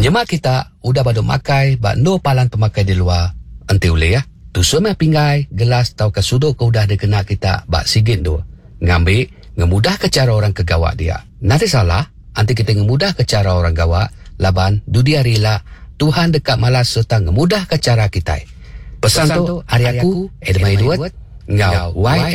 Nyemak kita udah pada makai bak no palan pemakai di luar. Enti boleh ya. Tu semai pinggai, gelas tau ke sudut ke udah dikena kita bak sigit tu. Ngambil, ngemudah ke cara orang ke gawak dia. Nanti salah, nanti kita ngemudah ke cara orang gawak, laban dudia rela, Tuhan dekat malas serta ngemudah ke cara kita. Pesan tu, hari aku, Edmai Duat, ngau, YF.